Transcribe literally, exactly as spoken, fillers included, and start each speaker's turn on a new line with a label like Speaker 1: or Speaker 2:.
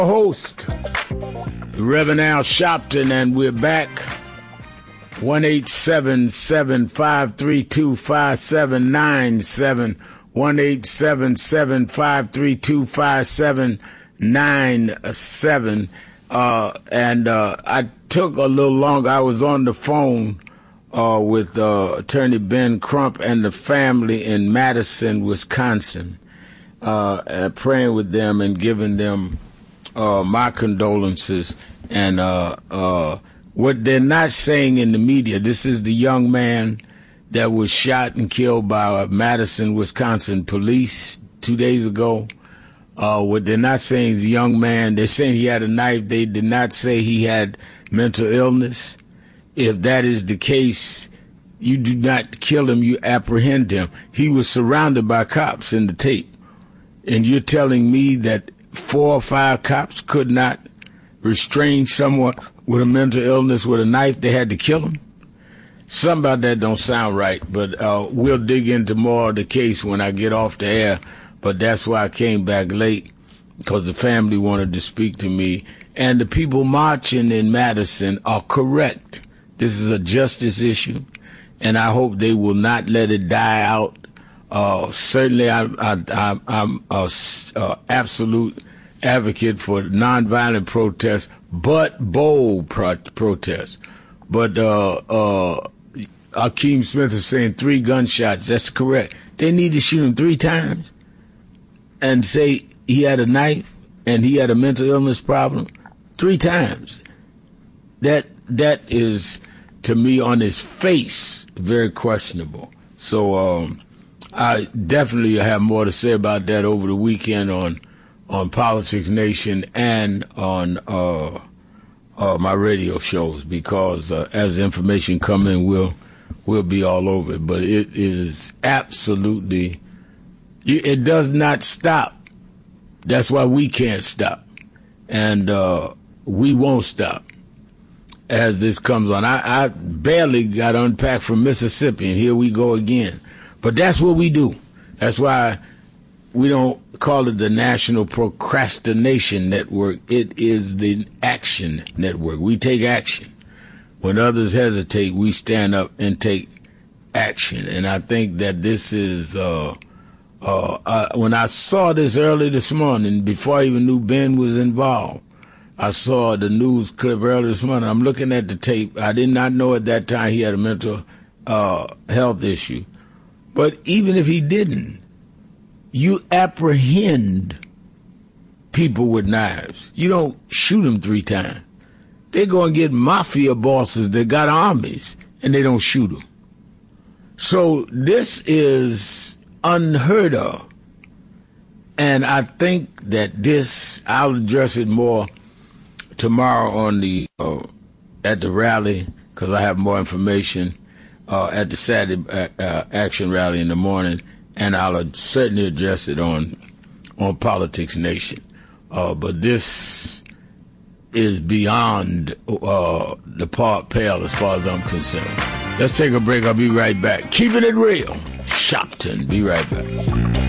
Speaker 1: Host, Reverend Al Sharpton, and we're back. one eight seven seven, five three two, five seven nine seven. one eight seven seven, five three two, five seven nine seven. Uh, and uh, I took a little longer. I was on the phone uh, with uh, Attorney Ben Crump and the family in Madison, Wisconsin, uh, and praying with them and giving them uh, my condolences. And uh, uh, what they're not saying in the media, this is the young man that was shot and killed by Madison, Wisconsin police two days ago. Uh, what they're not saying is a young man, they're saying he had a knife. They did not say he had mental illness. If that is the case, you do not kill him, you apprehend him. He was surrounded by cops in the tape. And you're telling me that four or five cops could not restrain someone with a mental illness with a knife? They had to kill him? Something about that don't sound right, but uh, we'll dig into more of the case when I get off the air. But that's why I came back late, because the family wanted to speak to me. And the people marching in Madison are correct. This is a justice issue, and I hope they will not let it die out. Uh, certainly, I, I, I, I'm an uh, absolute advocate for nonviolent protests, but bold pro- protests. But uh, uh, Akeem Smith is saying three gunshots. That's correct. They need to shoot him three times and say he had a knife and he had a mental illness problem three times. That that is, to me, on his face, very questionable. So um, I definitely have more to say about that over the weekend on on Politics Nation and on uh, uh, my radio shows, because uh, as information come in, we'll we'll be all over it. But it is absolutely, it does not stop. That's why we can't stop, and uh, we won't stop as this comes on. I, I barely got unpacked from Mississippi, and here we go again. But that's what we do. That's why we don't call it the National Procrastination Network. It is the Action Network. We take action. When others hesitate, we stand up and take action. And I think that this is, uh, uh, uh, when I saw this early this morning, before I even knew Ben was involved, I saw the news clip early this morning. I'm looking at the tape. I did not know at that time he had a mental uh, health issue. But even if he didn't, you apprehend people with knives. You don't shoot them three times. They go and get mafia bosses that got armies, and they don't shoot them. So this is unheard of. And I think that this, I'll address it more tomorrow on the uh, at the rally, because I have more information uh, at the Saturday uh, uh, Action Rally in the morning. And I'll certainly address it on on Politics Nation. Uh, but this is beyond uh, the part pale as far as I'm concerned. Let's take a break. I'll be right back. Keeping it real. Sharpton. Be right back.